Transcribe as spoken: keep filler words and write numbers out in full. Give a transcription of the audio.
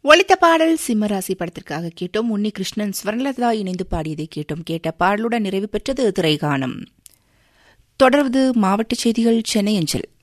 ஒலித்த பாடல் சிம்மராசி படத்திற்காக கேட்டோம். உன்னி கிருஷ்ணன் ஸ்வர்ணலதா இணைந்து பாடியதை கேட்டோம். கேட்ட பாடலுடன் நிறைவு பெற்றது திரைகானம். தொடர்வது மாவட்ட செய்திகள் சென்னை அஞ்சல்.